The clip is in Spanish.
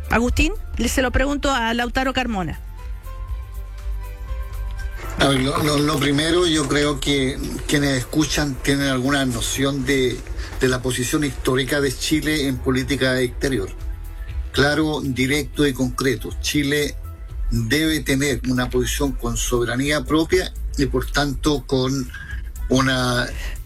Agustín, se lo pregunto a Lautaro Carmona. A ver, lo primero, yo creo que quienes escuchan tienen alguna noción de la posición histórica de Chile en política exterior. Claro, directo y concreto. Chile debe tener una posición con soberanía propia y por tanto con una